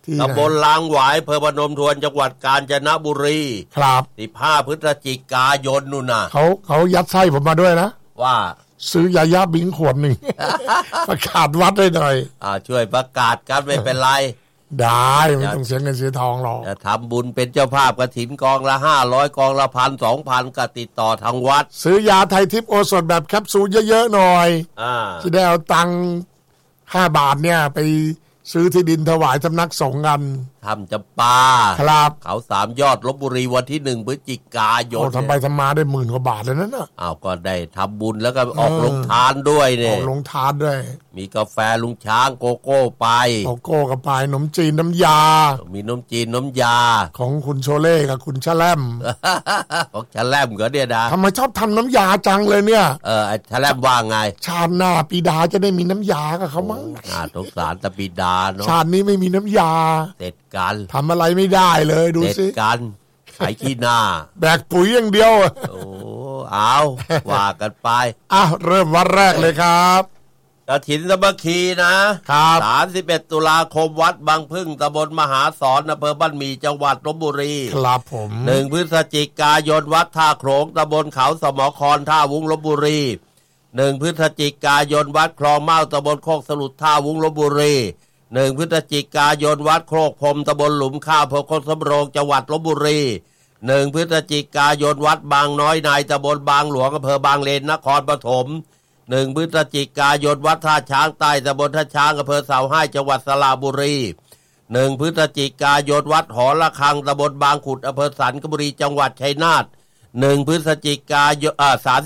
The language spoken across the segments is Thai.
ตำบลลางหวายอำเภอพนมทวนจังหวัดกาญจนบุรีครับ 15 พฤศจิกายนนู่นน่ะเขายัดไส้ผมมาด้วยนะว่าซื้อยาย่าบิงขวดหนึ่ง ประกาศวัดได้หน่อยช่วยประกาศกันไม่เป็นไรได้ไม่ต้องเสียเงินเสียทองหรอกจะทำบุญเป็นเจ้าภาพกฐินกองละ500กองละ1,000 2,000ก็ติดต่อทางวัดซื้อยาไทยทิพย์โอสถแบบแคปซูลเยอะๆหน่อยจะได้เอาตังค์5 บาทเนี่ยไปซื้อที่ดินถวายสำนักสงฆ์กันทำจำปาครับเขา3 ยอดลพบุรีวันที่1 พฤศจิกายนทำไปทำมาได้10,000 กว่าบาทแล้วนั่นน่ะก็ได้ทำบุญแล้วก็ออกลงทานด้วยเนี่ยออกลงทานด้วยมีกาแฟลุงช้างโกโก้ไปโกโก้กับไปขนมจีนน้ำยามีนมจีนน้ำยาของคุณโชเล่กับคุณชะแลมของชะแลมก็เนี่ยนะทำไมชอบทำน้ำยาจังเลยเนี่ยชะแลมว่าไงชาติหน้าปีดาจะได้มีน้ำยากับเขามั้งสงสารตะปีดาเนาะชาตินี้ไม่มีน้ำยาเสร็จกันทำอะไรไม่ได้เลยดูสิเสร็จกันขายขี้หน้าแบกปุ๋ยอย่างเดียวเอาว่ากันไปเริ่มวันแรกเลยครับกฐินสามัคคีนะครับ31 ตุลาคมวัดบางพึ่งตำบลมหาสอนอำเภอบ้านหมี่จังหวัดลพบุรีครับผม 1 พฤศจิกายนวัดท่าโขงตำบลเขาสมครท่าวุ้งลพบุรี1 พฤศจิกายนวัดคลองเมาตำบลโคกสลุดท่าวุ้งลพบุรี1 พฤศจิกายนวัดโคกพรมตำบลหลุมข้าวอำเภอโคกสำโรงจังหวัดลพบุรี1 พฤศจิกายนวัดบางน้อยในตำบลบางหลวงอำเภอบางเลนนครปฐม1 พฤศจิกายนวัดท่าช้างใต้ตำบลท่าช้างอำเภอเสาให้จังหวัดสระบุรี1 พฤศจิกายนวัดหอระฆังตำบลบางขุดอำเภอสันคบุรีจังหวัดชัยนาท1 พฤศจิกายน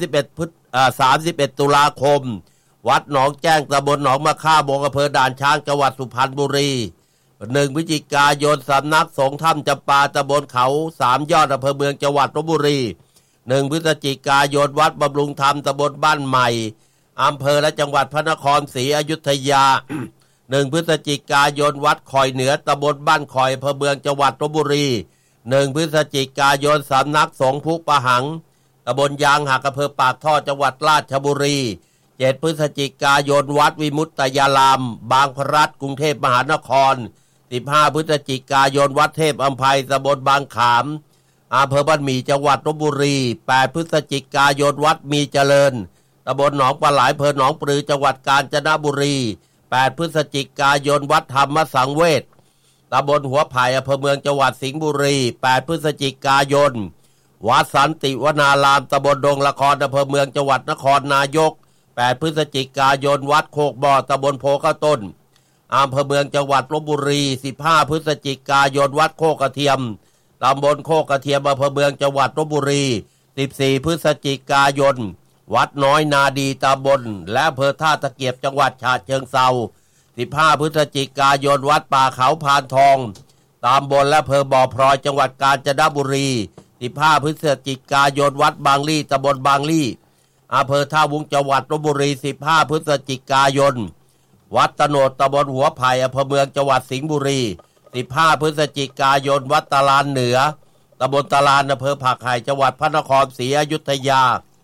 31 ตุลาคมวัดหนองแจ้งตำบลหนองมะค่าบงอำเภอด่านช้างจังหวัดสุพรรณบุรี1 พฤศจิกายนสำนักสงฆ์ถ้ำจำปาตำบลเขา3 ยอดอำเภอเมืองจังหวัดลพบุรี1 พฤศจิกายนวัดบำรุงธรรมตำบลบ้านใหม่อำเภอและจังหวัดพระนครศรีอยุธยา1 พฤศจิกายนวัดคอยเหนือตำบลบ้านคอยอำเภอเมืองจังหวัดลพบุรี1 พฤศจิกายนสำนักสงฆ์ภูปะหังตำบลยางหักอำเภอปากท่อจังหวัดราชบุรี7 พฤศจิกายนวัดวิมุตตยารามบางพลัดกรุงเทพมหานคร15 พฤศจิกายนวัดเทพอำไพตำบลบางขามอำเภอบ้านหมี่จังหวัดลพบุรี8 พฤศจิกายนวัดมีเจริญตำบลหนองปลาไหลอำเภอหนองปลือจังหวัดกาญจนบุรี8 พฤศจิกายนวัดธรรมสังเวชตำบลหัวไผ่อำเภอเมืองจังหวัดสิงห์บุรี8 พฤศจิกายนวัดสันติวนารามตำบลดงละครอำเภอเมืองจังหวัดนครนายก8 พฤศจิกายนวัดโคกบ่อตำบลโพข้าวต้นอำเภอเมืองจังหวัดลพบุรี15 พฤศจิกายนวัดโคกกระเทียมตำบลโคกกระเทียมอำเภอเมืองจังหวัดลพบุรี14 พฤศจิกายนวัดน้อยนาดีตำบลและอำเภอท่าตะเกียบจังหวัดฉะเชิงเทรา15 พฤศจิกายนวัดป่าเขาพานทองตำบลและอำเภอบ่อพลอยจังหวัดกาญจนบุรี15 พฤศจิกายนวัดบางลี่ตำบลบางลี่อำเภอท่าวุ้งจังหวัดลพบุรี15 พฤศจิกายนวัดตโนดตำบลหัวไผ่อำเภอเมืองจังหวัดสิงห์บุรี15 พฤศจิกายนวัดตะลานเหนือตำบลตะลานอำเภอผักไห่จังหวัดพระนครศรีอยุธยา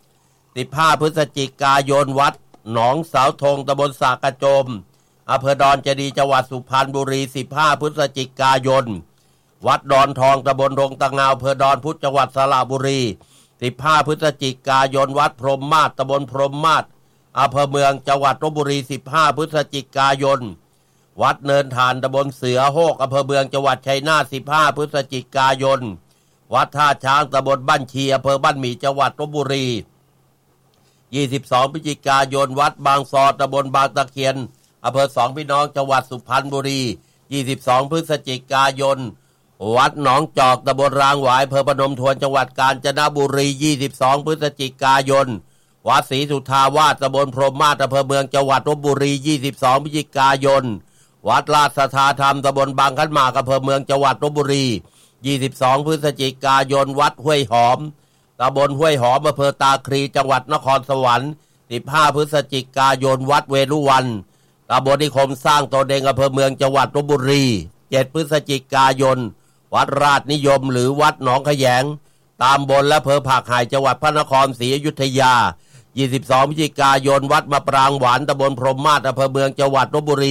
15 พฤศจิกายนวัดหนองเสาธงตำบลสากระโจมอำเภอดอนเจดีจังหวัดสุพรรณบุรี15 พฤศจิกายนวัดดอนทองตำบลดงตะเงาอำเภอดอนพุธจังหวัดสระบุรี15 พฤศจิกายนวัดพรหมมาศตำบลพรหมมาศอำเภอเมืองจังหวัดลพบุรี15 พฤศจิกายนวัดเนินฐานตำบลเสือโฮกอำเภอเมืองจังหวัดชัยนาท15 พฤศจิกายนวัดท่าช้างตำบลบ้านชีอำเภอบ้านหมี่จังหวัดลพบุรี22 พฤศจิกายนวัดบางซอตำบลบางตะเคียนอำเภอสองพี่น้องจังหวัดสุพรรณบุรี22 พฤศจิกายนวัดหนองจอกตำบลรางหวายอำเภอพนมทวนจังหวัดกาญจนบุรี22 พฤศจิกายนวัดศรีสุทธาวาสตำบลพรหมมาศอำเภอเมืองจังหวัดลพบุรี22 พฤศจิกายนวัดราชสัทธาธรรมตำบลบางขันหมากอำเภอเมืองจังหวัดลพบุรี22 พฤศจิกายนวัดห้วยหอมตำบลห้วยหอมอำเภอตาคลีจังหวัดนครสวรรค์15 พฤศจิกายนวัดเวรุวันตำบลนิคมสร้างตัวเดงอำเภอเมืองจังหวัดลพบุรี7 พฤศจิกายนวัดราชนิยมหรือวัดหนองขยงตำบลและอำเภอผักไห่จังหวัดพระนครศรีอยุธยา22 พฤศจิกายนวัดมะปรางหวานตำบลพรหมมาศอำเภอเมืองจังหวัดลพบุรี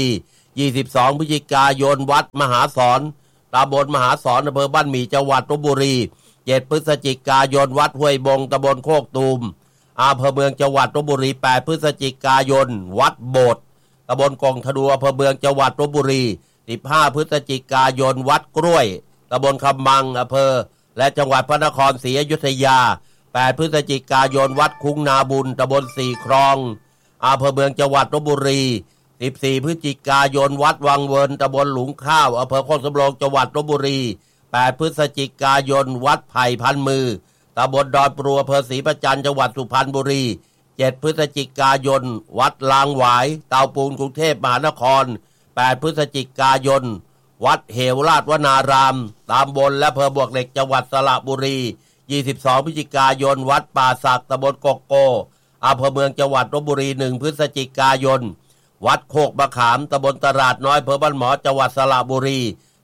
22 พฤศจิกายนวัดมหาสอนตำบลมหาสอนอำเภอบ้านหมี่จังหวัดลพบุรี7 พฤศจิกายนวัดห้วยบงตำบลโคกตูมอำเภอเมืองจังหวัดลพบุรี8 พฤศจิกายนวัดโบสถ์ตำบลกองธนูอำเภอเมืองจังหวัดลพบุรี15 พฤศจิกายนวัดกล้วยตำบลคำมังอำเภอและจังหวัดพระนครศรีอยุธยา8 พฤศจิกายนวัดคุ้งนาบุญตำบลสี่คลองอำเภอเมืองจังหวัดลพบุรี14 พฤศจิกายนวัดวังเวิร์นตำบลหลุงข้าวอำเภอโคกสำโรงจังหวัดลพบุรี8 พฤศจิกายนวัดไผ่พันมือตำบลดอนปลัวอำเภอศรีประจันจังหวัดสุพรรณบุรี7 พฤศจิกายนวัดลางหวายเตาปูนกรุงเทพมหานคร8 พฤศจิกายนวัดเหวราชวนารามตำบลและอำเภอบวกเหล็กจังหวัดสระบุรี22 พฤศจิกายนวัดป่าสักตำบลกกโกอำเภอเมืองจังหวัดลพบุรี1 พฤศจิกายนวัดโคกมะขามตำบลตลาดน้อยอำเภอบ้านหมอจังหวัดสระบุรี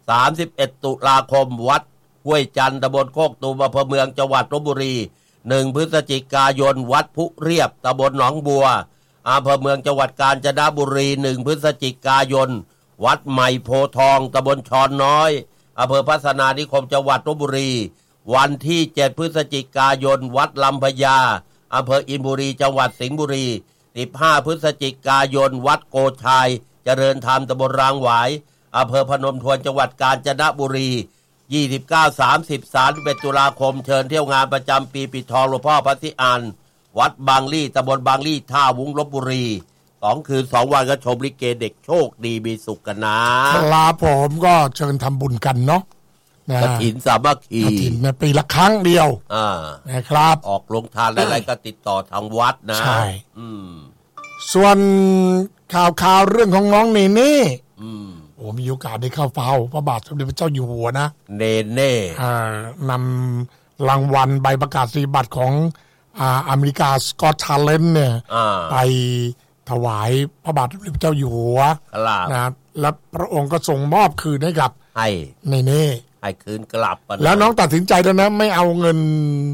31 ตุลาคมวัดห้วยจันทร์ตำบลโคกตูมอำเภอเมืองจังหวัดลพบุรี1 พฤศจิกายนวัดพุเรียบตำบลหนองบัวอำเภอเมืองจังหวัดกาญจนบุรี1 พฤศจิกายนวัดใหม่โพทองตำบลชอนน้อยอำเภอพัฒนานิคมจังหวัดลพบุรีวันที่7 พฤศจิกายนวัดลำพญาอำเภออินบุรีจังหวัดสิงห์บุรี15 พฤศจิกายนวัดโกชัยเจริญธรรมตำบลรางหวายอำเภอพนมทวนจังหวัดกาญจนบุรี29 30 31 ตุลาคมเชิญเที่ยวงานประจำปีปิดทองหลวงพ่อพระศรีอานวัดบางลี่ตำบลบางลี่ท่าวุ้งลพบุรี2 คืน 2 วันก็ชมลิเกเด็กโชคดีมีสุขกันนะครับผมก็เชิญทำบุญกันเนาะกฐินสามัคคีกฐินปีละครั้งเดียวนะครับออกลงทานอะไรก็ติดต่อทางวัดนะใช่ส่วนข่าวเรื่องของน้องเนเน่โอ้มีโอกาสได้เข้าเฝ้าพระบาทสมเด็จพระเจ้าอยู่หัวนะเนเน่นำรางวัลใบประกาศนียบัตรของอเมริกาสกอตทาเลนต์เนี่ยไปถวายพระบาทสมเด็จพระเจ้าอยู่หัวนะและพระองค์ก็ส่งมอบคืนให้กับเนเน่ให้คืนกลับแล้วน้องตัดสินใจแล้วนะไม่เอาเงิน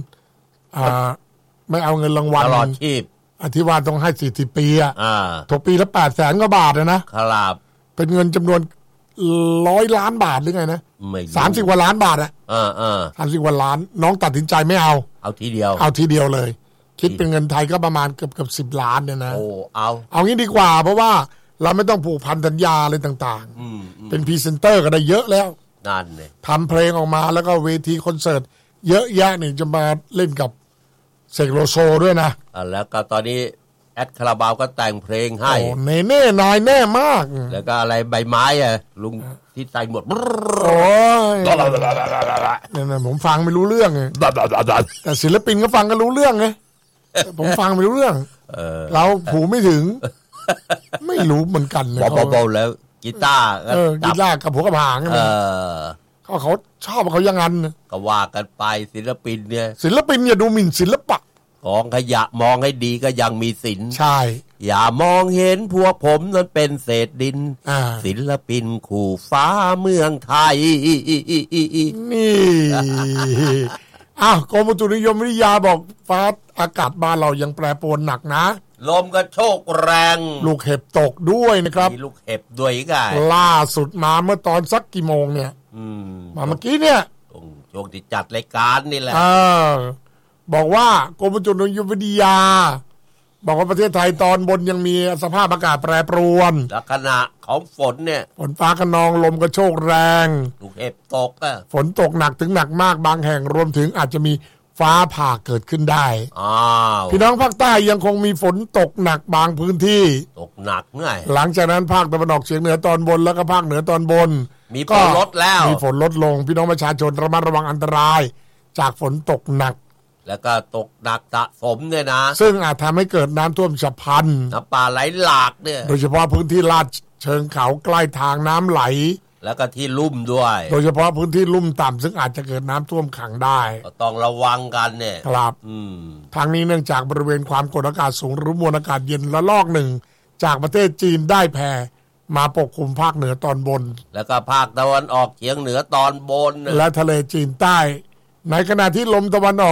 ไม่เอาเงินรางวัลตลอดชีพที่ว่าต้องให้40 ปีถูกปีละ800,000 กว่าบาทนะครับเป็นเงินจำนวน100 ล้านบาทหรือไงนะ30 กว่าล้านบาท30 กว่าล้านน้องตัดสินใจไม่เอาทีเดียวเลยคิดเป็นเงินไทยก็ประมาณเกือบ10 ล้านเนี่ยนะเอางี้ดีกว่าเพราะว่าเราไม่ต้องผูกพันสัญญาอะไรต่างๆเป็นพรีเซนเตอร์ก็ได้เยอะแล้วนั่นเลยทำเพลงออกมาแล้วก็เวทีคอนเสิร์ตเยอะแยะนี่จะมาเล่นกับเสกโลโซด้วยนะแล้วก็ตอนนี้แอดคาราบาวก็แต่งเพลงให้เน่นายแน่มากแล้วก็อะไรใบไม้ลุงที่ใส่หมดโอ้ยเนี่ยผมฟังไม่รู้เรื่องไงแต่ศิลปินก็ฟังก็รู้เรื่องไงผมฟังไม่รู้เรื่องเราผูไม่ถึงไม่รู้เหมือนกันเลยเบาๆแล้วกีตาร์กับหัวกระพางเขาชอบเขาอย่างนั้นก็ว่ากันไปศิลปินเนี่ยอย่าดูหมิ่นศิลปะของขยะมองให้ดีก็ยังมีศิลป์ใช่อย่ามองเห็นพวกผมนั้นเป็นเศษดินศิลปินคู่ฟ้าเมืองไทยนี่กรมอุตุนิยมวิทยาบอกฟ้าอากาศบ้านเรายังแปรปรวนหนักนะลมกระโชกแรงลูกเห็บตกด้วยนะครับมีลูกเห็บด้วยกันล่าสุดมาเมื่อตอนสักกี่โมงเนี่ยมาเมื่อกี้เนี่ยช่วงที่จัดรายการนี่แหละบอกว่ากรมอุตุนิยมวิทยาบอกว่าประเทศไทยตอนบนยังมีสภาพอากาศแปรปรวนลักษณะของฝนเนี่ยฝนฟ้าคะนองลมกระโชกแรงลูกเห็บตกฝนตกหนักถึงหนักมากบางแห่งรวมถึงอาจจะมีฟ้าผ่าเกิดขึ้นได้พี่น้องภาคใต้ยังคงมีฝนตกหนักบางพื้นที่ตกหนักไงหลังจากนั้นภาคตะวันออกเฉียงเหนือตอนบนแล้วก็ภาคเหนือตอนบนมีฝนลดแล้วมีฝนลดลงพี่น้องประชาชนระมัดระวังอันตรายจากฝนตกหนักแล้วก็ตกหนักสะสมเนี่ยนะซึ่งอาจทำให้เกิดน้ำท่วมฉับพลันน้ำป่าไหลหลากเนี่ยโดยเฉพาะพื้นที่ลาดเชิงเขาใกล้ทางน้ำไหลแล้วก็ที่ลุ่มด้วยโดยเฉพาะพื้นที่ลุ่มต่ำซึ่งอาจจะเกิดน้ำท่วมขังได้ต้องระวังกันเนี่ยครับทางนี้เนื่องจากบริเวณความกดอากาศสูงหรือมวลอากาศเย็นระลอกหนึ่งจากประเทศจีนได้แผ่มาปกคลุมภาคเหนือตอนบนแล้วก็ภาคตะวันออกเฉียงเหนือตอนบนและทะเลจีนใต้ในขณะที่ลมตะวันออก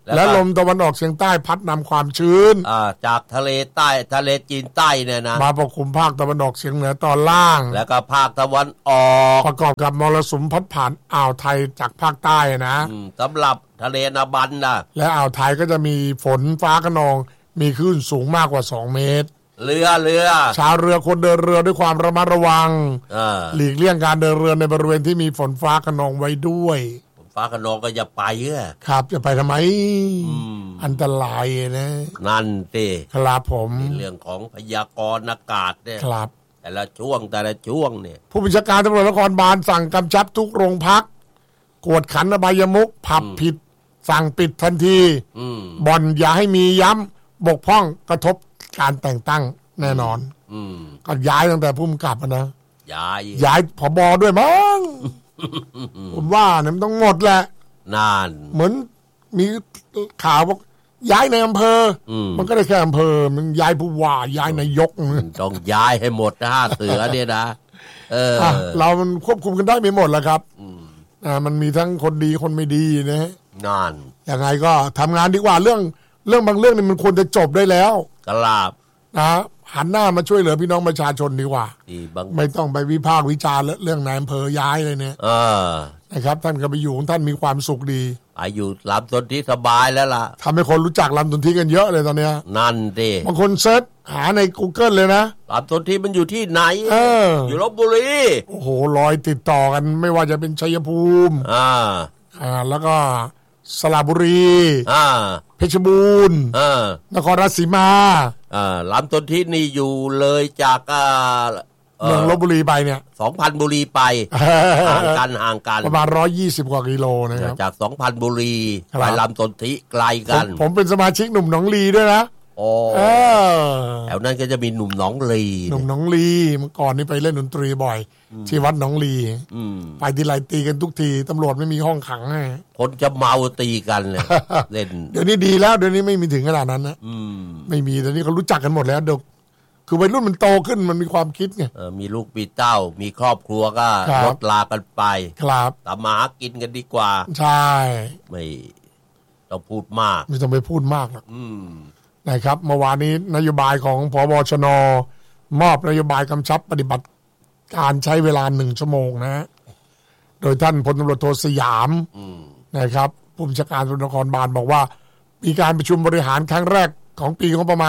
และลมตะวันออกเฉียงใต้พัดนำความชื้นจากทะเลใต้ทะเลจีนใต้เนี่ยนะมาปกคลุมภาคตะวันออกเฉียงเหนือตอนล่างแล้วก็ภาคตะวันออกประกอบกับมรสุมพัดผ่านอ่าวไทยจากภาคใต้นะสำหรับทะเลนาบันนะและอ่าวไทยก็จะมีฝนฟ้าคะนองมีคลื่นสูงมากกว่า2 เมตรเรือชาวเรือคนเดินเรือด้วยความระมัดระวังหลีกเลี่ยงการเดินเรือในบริเวณที่มีฝนฟ้าคะนองไว้ด้วยฟ้าคะนองก็อย่าไปครับจะไปทำไมอันตรายนะนั่นสิครับผมเรื่องของพยากรณ์อากาศเนี่ยครับแต่ละช่วงเนี่ยผู้บัญชาการตำรวจนครบาลสั่งกำชับทุกโรงพักกวดขันอบายมุขผับผิดสั่งปิดทันทีบ่อนอย่าให้มีย้ำบกพร่องกระทบการแต่งตั้งแน่นอนก็ย้ายตั้งแต่ผู้กำกับนะย้ายผบ.ด้วยมั้งผมว่าเนี่ยมันต้องหมดแหละนานเหมือนมีข่าวบอกย้ายในอำเภอมันก็ได้แค่อำเภอมันย้ายผู้ว่าย้ายนายกต้องย้ายให้หมดนะเสือเนี่ยนะเรามันควบคุมกันได้ไม่หมดแล้วครับมันมีทั้งคนดีคนไม่ดีนะนานยังไงก็ทำงานดีกว่าเรื่องบางเรื่องนี่มันควรจะจบได้แล้วกลาบนะหันหน้ามาช่วยเหลือพี่น้องประชาชนดีกว่าไม่ต้องไปวิพากษ์วิจารณ์เรื่องนายอำเภอย้ายเลยเนี่ยนะครับท่านก็ไปอยู่ของท่านมีความสุขดีอยู่ลำสนธิสบายแล้วล่ะทำให้คนรู้จักลำสนธิกันเยอะเลยตอนเนี้ยนั่นดิบางคนเซิร์ชหาใน Google เลยนะลำสนธิมันอยู่ที่ไหนอยู่ลพบุรีโอ้โหรอยติดต่อกันไม่ว่าจะเป็นชัยภูมิแล้วก็สระบุรีเพชรบูรณ์นครราชสีมาลำต้นที่นี่อยู่เลยจากเมืองลพบุรีไปเนี่ย 2,000 บุรีไปห่างกันประมาณ120 กว่ากิโลนะครับจาก2,000 บุรีไปลำต้นที่ไกลกันผมเป็นสมาชิกหนุ่มหนองลีด้วยนะแถวนั้นก็จะมีหนุ่มหนองลีเมื่อก่อนนี่ไปเล่นดนตรีบ่อยที่วัดหนองลีไปทีไรตีกันทุกทีตำรวจไม่มีห้องขังให้คนจะเมาตีกันเลยเล่นเดี๋ยวนี้ดีแล้วเดี๋ยวนี้ไม่มีถึงขนาดนั้นนะไม่มีตอนนี้เขารู้จักกันหมดแล้วเด็กคือวัยรุ่นมันโตขึ้นมันมีความคิดไงมีลูกมีเต้ามีครอบครัวก็ลดลากันไปครับทำมาหากินกันดีกว่าใช่ไม่ต้องพูดมากไม่ต้องไปพูดมากหรอกนะครับเมื่อวานนี้นโยบายของผบ.ชน.มอบนโยบายกำชับปฏิบัติการใช้เวลา1 ชั่วโมงนะโดยท่านพลตำรวจโทสยามนะครับผู้บัญชาการตำรวจนครบาลบอกว่ามีการประชุมบริหารครั้งแรกของปีงบประมาณ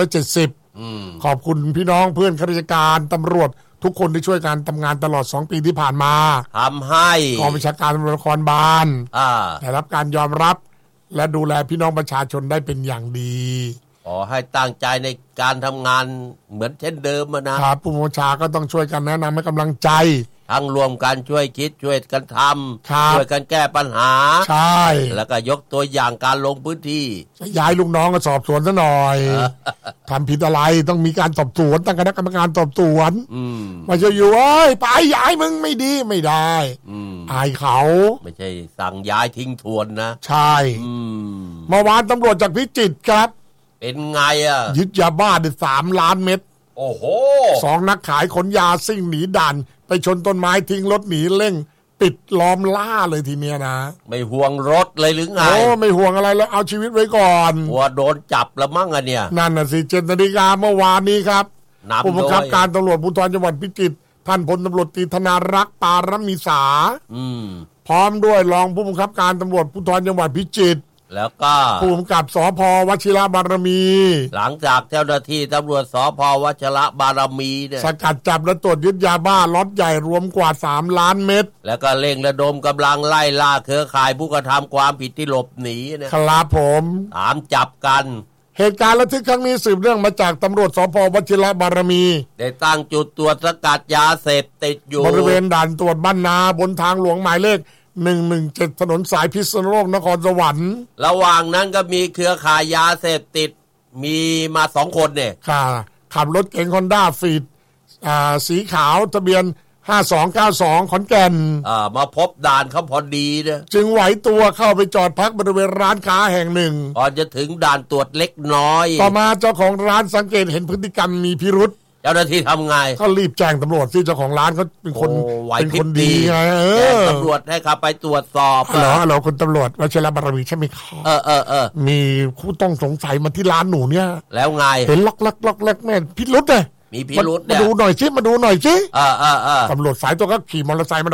2570ขอบคุณพี่น้องเพื่อนข้าราชการตำรวจทุกคนที่ช่วยการทำงานตลอด2 ปีที่ผ่านมาทำให้กองบัญชาการตำรวจนครบาลได้รับการยอมรับและดูแลพี่น้องประชาชนได้เป็นอย่างดีขอให้ตั้งใจในการทำงานเหมือนเช่นเดิมนะครับผู้บัญชาก็ต้องช่วยกันแนะนำให้กำลังใจทั้งรวมกันช่วยคิดช่วยกันทำช่วยกันแก้ปัญหาใช่แล้วก็ยกตัวอย่างการลงพื้นที่ย้ายลูกน้องก็สอบสวนซะหน่อยทำผิดอะไรต้องมีการสอบสวนตั้งคณะกรรมการสอบสวนไม่ใช่อยู่ไปย้ายมึงไม่ดีไม่ได้อายเขาไม่ใช่สั่งย้ายทิ้งทวนนะใช่เมื่อวานตำรวจจากพิจิตรครับเป็นไงยึดยาบ้าได้3 ล้านเม็ดโอ้โห 2 นักขายขนยาซิ่งหนีด่านไปชนต้นไม้ทิ้งรถหนีเร่งปิดล้อมล่าเลยทีเนี้ยนะไม่ห่วงรถเลยหรือไงไม่ห่วงอะไรแล้วเอาชีวิตไว้ก่อนหัวโดนจับแล้วมั้งเนี่ยนั่นน่ะสิ7 นาฬิกาเมื่อวานนี้ครับผู้บังคับการตำรวจภูธรจังหวัดพิจิตรท่านพลตำรวจตรีธนารักษ์ปารมีสาพร้อมด้วยรองผู้บังคับการตำรวจภูธรจังหวัดพิจิตรแล้วก็ผู้กำกับสภ.วชิรบารมีหลังจากเจ้าหน้าที่ตำรวจสภ.วชิรบารมีเนี่ยสกัดจับและตรวจยึดยาบ้าล็อตใหญ่รวมกว่า3 ล้านเม็ดแล้วก็เร่งระดมกำลังไล่ล่าเครือข่ายผู้กระทำความผิดที่หลบหนีเนี่ยครับผมตามจับกันเหตุการณ์ระทึกครั้งนี้สืบเนื่องมาจากตำรวจสภ.วชิรบารมีได้ตั้งจุดตรวจสกัดยาเสพติดอยู่บริเวณด่านตรวจบ้านนาบนทางหลวงหมายเลข117ถนนสายพิษณุโลกนครสวรรค์ระหว่างนั้นก็มีเครือข่ายยาเสพติดมีมา2 คนเนี่ยขับรถเก๋ง Honda Fit สีขาวทะเบียน5292ขอนแก่นมาพบด่านเขาพอดีเนี่ยจึงไหวตัวเข้าไปจอดพักบริเวณร้านค้าแห่งหนึ่งก่อนจะถึงด่านตรวจเล็กน้อยต่อมาเจ้าของร้านสังเกตเห็นพฤติกรรมมีพิรุธเจ้าหน้าที่ทำไงก็รีบแจ้งตำรวจที่เจ้าของร้านเขาเป็นคนดีไงแจ้งตำรวจให้ขับไปตรวจสอบเหรอคุณตำรวจวชิรบารมีใช่ไหมครับมีผู้ต้องสงสัยมาที่ร้านหนูเนี่ยแล้วไงเห็นล็อกแม่พิรุธเลยมีพิรุธเนี่ยมาดูหน่อยสิตำรวจสายตัวก็ขี่มอเตอร์ไซค์มา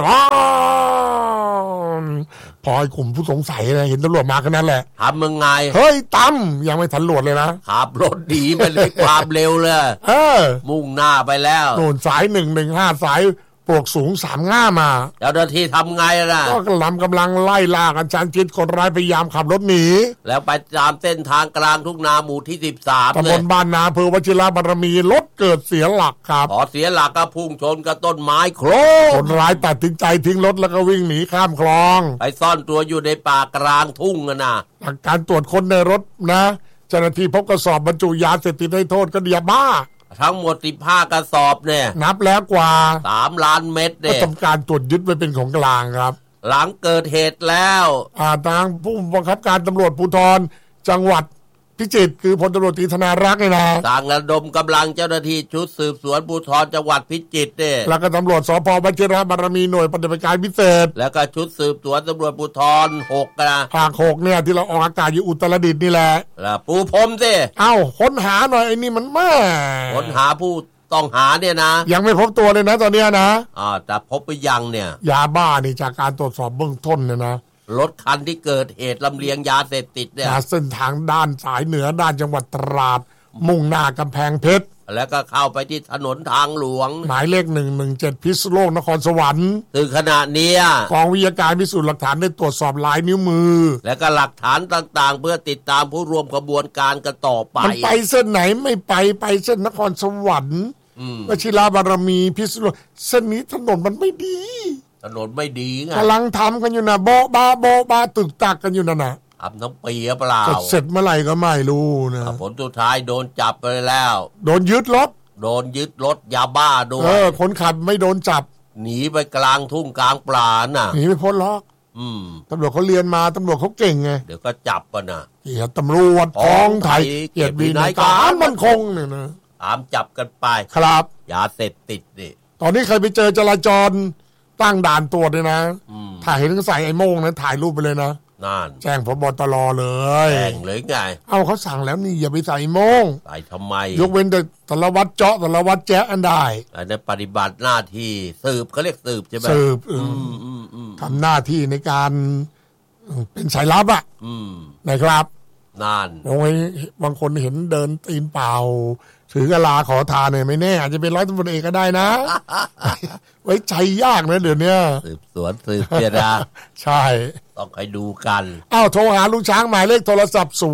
พอไอ้กลุ่มผู้สงสัยนะเห็นตำรวจมากันนั่นแหละทำมึงไงเฮ้ยตั้มยังไม่ทันตำรวจเลยนะขับรถดีไปเลยความเร็วเลยมุ่งหน้าไปแล้วโน่นสาย115สายปลวกสูง35มาเจ้าหน้าที่ทำไงล่ะก็กำลังไล่ล่ากันชันชิดคนร้ายพยายามขับรถหนีแล้วไปตามเส้นทางกลางทุ่งนาหมู่ที่13 ตำบลบ้านนาอำเภอวชิรบารมีรถเกิดเสียหลักครับพอเสียหลักก็พุ่งชนกับต้นไม้โครมคนร้ายตัดสินใจทิ้งรถแล้วก็วิ่งหนีข้ามคลองไปซ่อนตัวอยู่ในป่ากลางทุ่งนะหลังการตรวจค้นในรถนะเจ้าหน้าที่พบกระสอบบรรจุยาเสพติดให้โทษก็ยาบ้าทั้งหมด15กระสอบเนี่ยนับแล้วกว่า 3 ล้านเม็ดเนี่ยทำการตรวจยึดไว้เป็นของกลางครับหลังเกิดเหตุแล้วทางผู้บังคับการตำรวจภูธรจังหวัดพิจิตรคือพลตำรวจตรีธนารักษ์เลยนะสั่งระดมกำลังเจ้าหน้าที่ชุดสืบสวนภูธรจังหวัดพิจิตรเนี่ยแล้วก็ตำรวจสภ.วชิรบารมีหน่วยปฏิบัติการพิเศษแล้วก็ชุดสืบสวนตำรวจภูธร6นะภาค6เนี่ยที่เราออกอากาศอยู่อุตรดิตถ์นี่แหละปูพรมสิค้นหาหน่อยไอ้นี่มันมาค้นหาผู้ต้องหาเนี่ยนะยังไม่พบตัวเลยนะตอนนี้นะแต่พบไปยังเนี่ยยาบ้านี่จากการตรวจสอบเบื้องต้นเนี่ยนะรถคันที่เกิดเหตุลำเลียงยาเสพติดเนี่ยเส้นทางด้านสายเหนือด้านจังหวัดตราดมุ่งหน้ากำแพงเพชรแล้วก็เข้าไปที่ถนนทางหลวงหมายเลข117พิษณุโลกนครสวรรค์ถึงขณะนี้กองวิทยาการพิสูจน์หลักฐานได้ตรวจสอบลายนิ้วมือและก็หลักฐานต่างๆเพื่อติดตามผู้ร่วมขบวนการกันต่อไปมันไปเส้นไหนไม่ไปเส้นนครสวรรค์วชิรบารมีพิษณุโลกเส้นนี้ถนนมันไม่ดีถนนไม่ดีไงกำลังทำกันอยู่นะโบะตึกตักกันอยู่นั่นนะทำทั้งปีเปล่าเสร็จเมื่อไหร่ก็ไม่รู้นะผลสุดท้ายโดนจับไปแล้วโดนยึดรถยาบ้าด้วยคนขับไม่โดนจับหนีไปกลางทุ่งกลางปลาน่ะหนีไม่พ้นหรอกตำรวจเขาเรียนมาตำรวจเขาเก่งไงเดี๋ยวก็จับกันนะเกียรติตำรวจของไทยเกียรติวินัยการมั่นคงเนี่ยนะตามจับกันไปครับยาเสพติดนี่ตอนนี้ใครไปเจอจราจรตั้งด่านตรวจเลยนะถ่ายเห็นใส่ไอ้โม่งนั้นถ่ายรูปไปเลยนะนั่นแจ้งผบ.ตร.เลยแจ้งเลยไงเขาสั่งแล้วนี่อย่าไปใส่โม่งใส่ทำไมยกเว้นแต่สารวัตรเจาะสารวัตรแจ๊อันได้ในปฏิบัติหน้าที่สืบเขาเรียกสืบใช่ไหมสืบทำหน้าที่ในการเป็นสายลับนะครับนั่นบางคนเห็นเดินตีนเปล่าถือกะลาขอทานเนี่ยไม่แน่อาจจะเป็นร้อยตำรวจเอกก็ได้นะไว้ใจยากนะเดี๋ยวนี้สืบสวนสืบเพียนะใช่ต้องให้ดูกันโทรหาลุงช้างหมายเลขโทรศัพท์081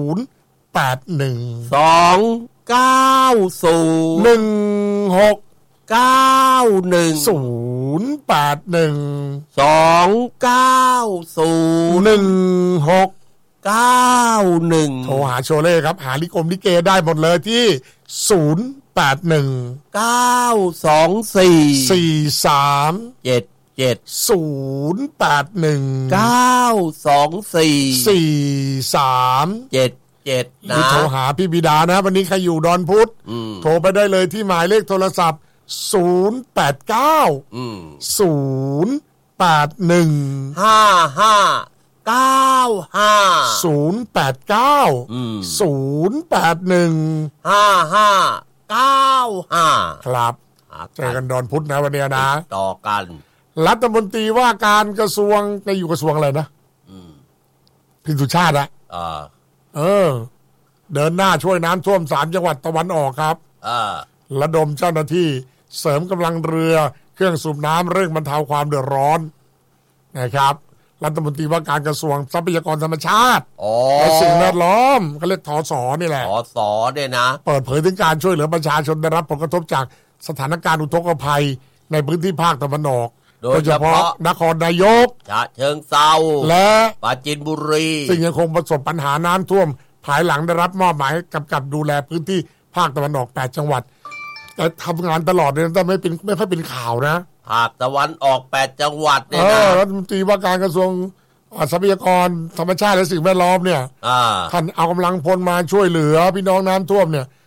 290 โทรหาโชเล่ครับหาลิกรมลิเกได้หมดเลยที่หรือโทรหาพี่บิดานะวันนี้ใครอยู่ดอนพุธโทรไปได้เลยที่หมายเลขโทรศัพท์ครับเจอกันดอนพุธนะวันนี้นะต่อกันรัฐมนตรีว่าการกระทรวงจะอยู่กระทรวงอะไรนะพี่สุชาติเดินหน้าช่วยน้ำท่วม3จังหวัดตะวันออกครับระดมเจ้าหน้าที่เสริมกำลังเรือเครื่องสูบน้ำเร่งบรรเทาความเดือดร้อนนะครับรัฐมนตรีว่าการกระทรวงทรัพยากรธรรมชาติและสิ่งแวดล้อมเขาเรียกทส.นี่แหละทส.เนี่ยนะเปิดเผยถึงการช่วยเหลือประชาชนได้รับผลกระทบจากสถานการณ์อุทกภัยในพื้นที่ภาคตะวันออกโดยเฉพาะนครนายกฉะเชิงเทราและปราจีนบุรีซึ่งยังคงประสบปัญหาน้ำท่วมภายหลังได้รับมอบหมายกำกับดูแลพื้นที่ภาคตะวันออก8จังหวัดแต่ทำงานตลอดเลยแต่ไม่ค่อยเป็นข่าวนะภาคตะวันออก8จังหวัดเนี่ยนะรัฐมนตรีว่าการกระทรวงทรัพยากรธรรมชาติและสิ่งแวดล้อมเนี่ยท่านเอากำลังพลมาช่วยเหลือพี่น้องน้ำท่วมเนี่ย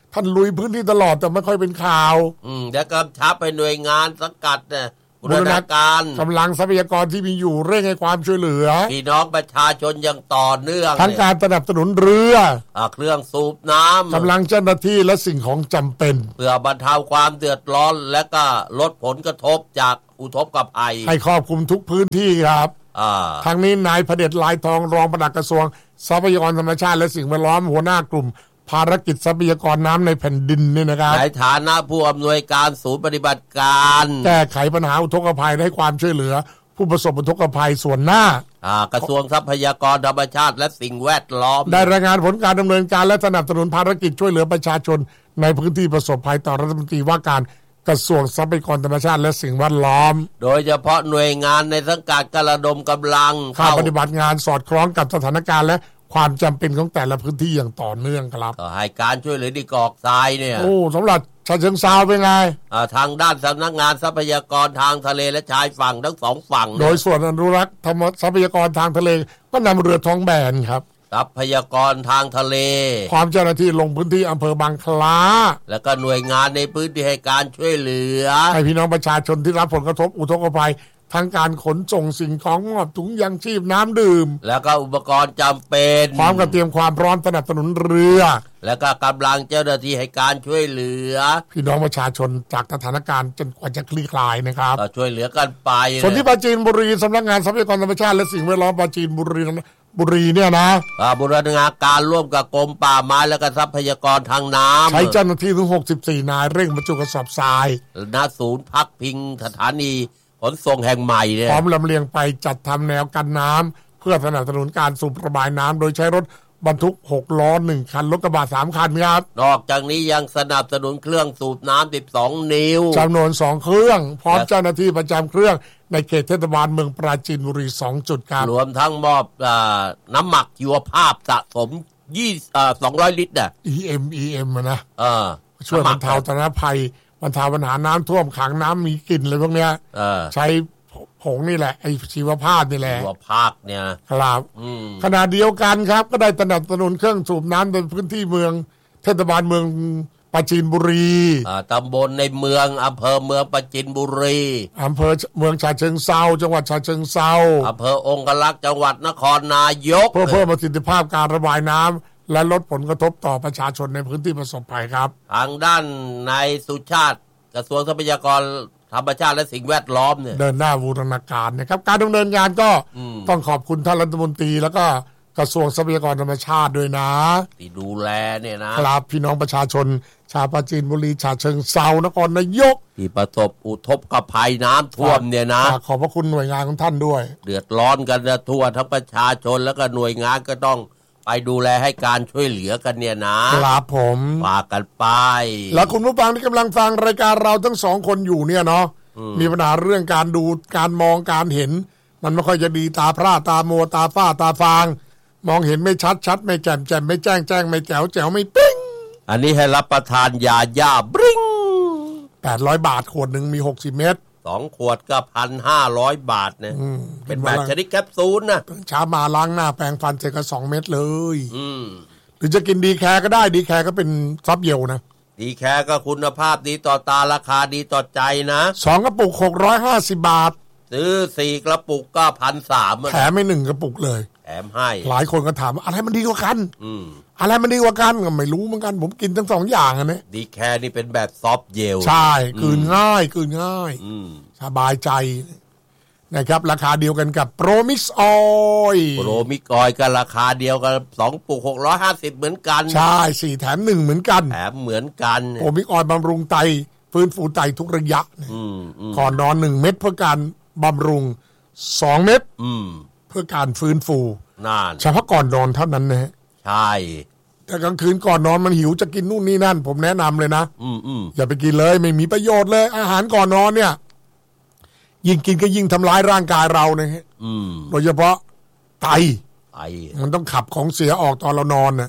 ท่านลุยพื้นที่ตลอดแต่ไม่ค่อยเป็นข่าวแล้วก็ชับไปหน่วยงานสังกัดเนี่ยบูรณาการกำลังทรัพยากรที่มีอยู่เร่งให้ความช่วยเหลือพี่น้องประชาชนอย่างต่อเนื่องทั้งการสนับสนุนเรือเครื่องสูบน้ำกำลังเจ้าหน้าที่และสิ่งของจำเป็นเพื่อบรรเทาความเดือดร้อนและก็ลดผลกระทบจากอุทกภัยให้ครอบคลุมทุกพื้นที่ครับทางนี้นายพเดชลายทองรองปลัดกระทรวงทรัพยากรธรรมชาติและสิ่งแวดล้อมหัวหน้ากลุ่มภารกิจทรัพยากรน้ำในแผ่นดินนี่นะครับในฐานะผู้อำนวยการศูนย์ปฏิบัติการแก้ไขปัญหาอุทกภัยให้ความช่วยเหลือผู้ประสบอุทกภัยส่วนหน้ากระทรวงทรัพยากรธรรมชาติและสิ่งแวดล้อมได้รายงานผลการดำเนินการและสนับสนุนภารกิจช่วยเหลือประชาชนในพื้นที่ประสบภัยต่อรัฐมนตรีว่าการกระทรวงทรัพยากรธรรมชาติและสิ่งแวดล้อมโดยเฉพาะหน่วยงานในสังกัดกระดมกำลังเข้าปฏิบัติงานสอดคล้องกับสถานการณ์และความจำเป็นของแต่ละพื้นที่อย่างต่อเนื่องครับก็ให้การช่วยเหลือที่กอกทรายเนี่ยสำหรับฉะเชิงเทราเป็นไงทางด้านสำนักงานทรัพยากรทางทะเลและชายฝั่งทั้งสองฝั่งโดยส่วนอนุรักษ์ทรัพยากรทางทะเลก็นำเรือท้องแบนครับทรัพยากรทางทะเลความเจ้าหน้าที่ลงพื้นที่อำเภอบางคล้าแล้วก็หน่วยงานในพื้นที่ให้การช่วยเหลือให้พี่น้องประชาชนที่รับผลกระทบอุทกภัยทั้งการขนส่งสิ่งของมอบถุงยางชีพน้ำดื่มแล้วก็อุปกรณ์จำเป็นพร้อมกับเตรียมความพร้อมสนับสนุนเรือแล้วก็กำลังเจ้าหน้าที่ให้การช่วยเหลือพี่น้องประชาชนจากสถานการณ์จนกว่าจะคลี่คลายนะครับก็ช่วยเหลือกันไปส่วนที่ปราจีนบุรีสำนักงานทรัพยากรธรรมชาติและสิ่งแวดล้อมปราจีนบุรีเนี่ยนะบูรณาการร่วมกับกรมป่าไม้และก็ทรัพยากรทางน้ำใช้เจ้าหน้าที่ถึง64นายเร่งบรรจุกระสอบทรายณศูนย์พักพิงสถานีขนส่งแห่งใหม่เนี่ยพร้อมลำเลียงไปจัดทำแนวกันน้ำเพื่อสนับสนุนการสูบระบายน้ำโดยใช้รถบรรทุก6ล้อ1คันรถกระบะ3คันครับนอกจากนี้ยังสนับสนุนเครื่องสูบน้ำ12นิ้วจำนวน2เครื่องพร้อมเจ้าหน้าที่ประจำเครื่องในเขตเทศบาลเมืองปราจีนบุรี2จุดครับรวมทั้งมอบน้ำหมักชีวภาพสะสม200 ลิตร EM นะช่วยบรรเทาสาธารณภัยบรรเทาปัญหาน้ำท่วมขังน้ำมีกลิ่นอะไรพวกเนี้ยใช้ผงนี่แหละไอชีวภาพนี่แหละชีวภาพเนี่ยครับขณะเดียวกันครับก็ได้สนับสนุนเครื่องสูบน้ำในพื้นที่เมืองเทศบาลเมืองปราจีนบุรีตำบลในเมืองอำเภอเมืองปราจีนบุรีอำเภอเมืองฉะเชิงเทราจังหวัดฉะเชิงเทราอำเภอองคลักษ์จังหวัดนครนายกเพื่อเพิ่มประสิทธิภาพการระบายน้ำและลดผลกระทบต่อประชาชนในพื้นที่ประสบภัยครับทางด้านนายสุชาติกระทรวงทรัพยากรธรรมชาติและสิ่งแวดล้อมเนี่ยเดินหน้าบูรณาการนะครับการดำเนินงานก็ต้องขอบคุณท่านรัฐมนตรีแล้วก็กระทรวงทรัพยากรธรรมชาติด้วยนะที่ดูแลเนี่ยนะครับพี่น้องประชาชนชาวปราจีนบุรีฉะเชิงเทรานครนายกที่ประสบอุทกภัยน้ำท่วมเนี่ยนะขอบพระคุณหน่วยงานของท่านด้วยเดือดร้อนกันทั่วทั้งประชาชนแล้วก็หน่วยงานก็ต้องไปดูแลให้การช่วยเหลือกันเนี่ยนะครับผมฝากกันไปแล้วคุณผู้ฟังที่กำลังฟังรายการเราทั้ง2คนอยู่เนี่ยเนาะมีปัญหาเรื่องการดูการมองการเห็นมันไม่ค่อยจะดีตาพร่าตามัวตาฝ้าตาฟางมองเห็นไม่ชัดไม่แจ่มไม่แจ้งไม่แจ๋วไม่ปิ้งอันนี้ให้รับประทานยาย่าบริ้ง 800 บาทขวดหนึ่งมี60เม็ด 2ขวดก็ 1,500 บาทเนี่ยเป็นแบบชนิดแคปซูลนะเช้ามาล้างหน้าแปรงฟันเสร็จก็2เม็ดเลยหรือจะกินดีแคร์ก็ได้ดีแคร์ก็เป็นซับเยลนะดีแคร์ก็คุณภาพดีต่อตาราคาดีต่อใจนะ 2กระปุก650 บาทซื้อ4กระปุกก็ 1,300 แถมไม่1กระปุกเลยแถมให้หลายคนก็ถามอะไรมันดีกว่ากันอะไรมันดีกว่ากันก็ไม่รู้เหมือนกันผมกินทั้ง2อย่างอ่ะเนี่ยดีแคร์นี่เป็นแบบซอฟต์เจลใช่กลืนง่ายสบายใจนะครับราคาเดียวกันกับโปรมิกซ์ออยก็ราคาเดียวกัน2ปุก650เหมือนกันใช่4แถม1เหมือนกันแถมเหมือนกันโปรมิกซ์ออยบำรุงไตฟื้นฟูไตทุกระยะก่อนนอน1เม็ดเพื่อการบำรุง2เม็ดเพื่อการฟื้นฟูเฉพาะก่อนนอนเท่านั้นนะใช่แต่กลางคืนก่อนนอนมันหิวจะกินนู่นนี่นั่นผมแนะนำเลยนะอย่าไปกินเลยไม่มีประโยชน์เลยอาหารก่อนนอนเนี่ยยิ่งกินก็ยิ่งทำร้ายร่างกายเรานะฮะโดยเฉพาะไตมันต้องขับของเสียออกตอนเรานอนนะ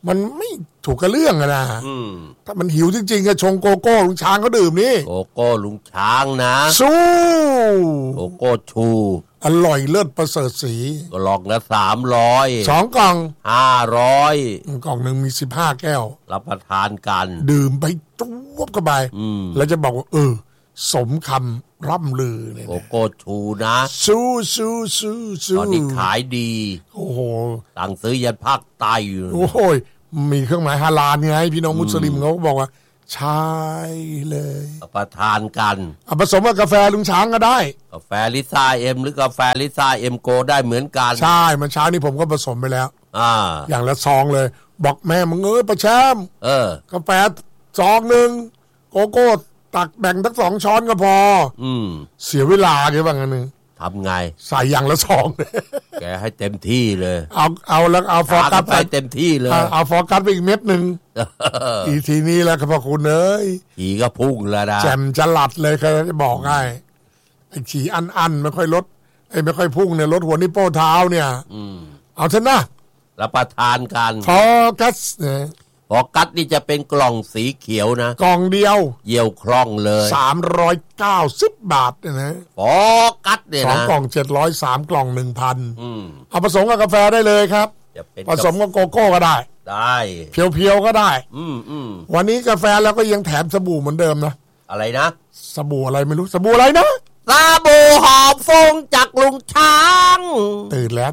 มันไม่ถูกกับเรื่องนะถ้ามันหิวจริงๆก็ชงโกโก้ลุงช้างเขาดื่มนี่โกโก้ลุงช้างนะสู้โกโก้ชูอร่อยเลิศประเสริฐสีกล่องละ300 2 กล่อง 500 กล่องหนึ่งมี15 แก้วรับประทานกันดื่มไปจุ๊บเข้าไปแล้วจะบอกว่าสมคำร่ำลือเนี่ยโกโก้ชูนะสู้ตอนนี้ขายดีโอ้โหสั่งซื้อยันภาคใต้อยู่โอ้โหมีเครื่องหมายฮาลาลไงพี่น้องมุสลิมเขาบอกว่าใช่เลยประทานกันผสมกับกาแฟลุงช้างก็ได้กาแฟลิซ่าเอ็มหรือกาแฟลิซ่าเอ็มโกได้เหมือนกันใช่มันเช้านี้ผมก็ผสมไปแล้วอย่างละซองเลยบอกแม่มึงประแชมกาแฟซองหนึ่งโกโก้ตักแบ่งทั้ง2 ช้อนก็พอเสียเวลาแกว่างั้นนึงทำไงใส่อย่างละซองแกให้เต็มที่เลยเอาแล้วเอาฟอร์กัสไปเต็มที่เลยเอาฟอร์กัสไปอีกเม็ดนึงอีทีนี้แล้วครับพ่อคุณเอ้ยขี่ก็พุ่งแล้วนะแจ่มจะหลัดเลยเคยจะบอกให้ไอ้ขี่อันไม่ค่อยลดไม่ค่อยพุ่งเนี่ยลดหัวนิ้วโป้เท้าเนี่ยเอาเถอะนะรับประทานกันฟอร์กัสฟอร์กัสนี่จะเป็นกล่องสีเขียวนะกล่องเดียวเยี่ยวคล่องเลย 390 บาทนะฟอร์กัสเนี่ยนะ 2 กล่อง700 3 กล่อง 1,000เอาผสมกับกาแฟได้เลยครับผสมกับโกโก้ก็ได้เพียวๆก็ได้วันนี้กาแฟแล้วก็ยังแถมสบู่เหมือนเดิมนะอะไรนะสบู่อะไรไม่รู้สบู่อะไรนะสบู่หอมฟงจากลุงช้างตื่นแล้ว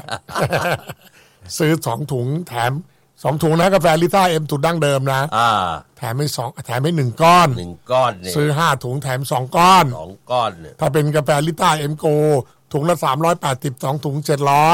ซื้อ2 ถุงแถม2 ถุงนะกาแฟลิซ่าเอ็มสูตรดั้งเดิมนะแถมไม่1 ก้อนเนี่ยซื้อ5 ถุงแถม2 ก้อนเนี่ยถ้าเป็นกาแฟลิซ่าเอ็มโกถุงละ380 2 ถุง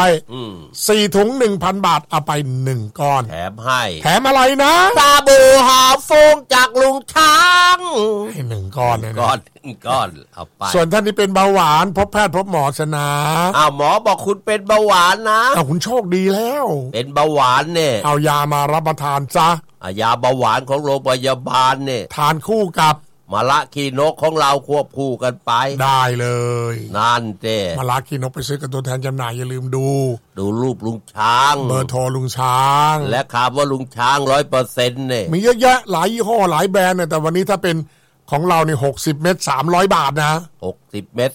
700 4 ถุง 1,000 บาทเอาไป1 ก้อนแถมให้แถมอะไรนะสบู่หอมฟงจากลุงช้างให้1 ก้อนเลยนะก้อนเอาไปส่วนท่านที่เป็นเบาหวานพบแพทย์พบหมอชนะหมอบอกคุณเป็นเบาหวานนะคุณโชคดีแล้วเป็นเบาหวานเนี่ยเอายามารับประทานซะยาเบาหวานของโรงพยาบาลเนี่ยทานคู่กับมะละขี้นกของเราควบคู่กันไปได้เลยนั่นเจ้มะละขี้นกไปซื้อกับตัวแทนจำหน่ายอย่าลืมดูรูปลุงช้างเบอร์โทรลุงช้างและคำว่าลุงช้าง 100% เนี่ยมีเยอะแยะหลายยี่ห้อหลายแบรนด์แต่วันนี้ถ้าเป็นของเราเนี่ย60 เม็ด300 บาทนะ 60 เม็ด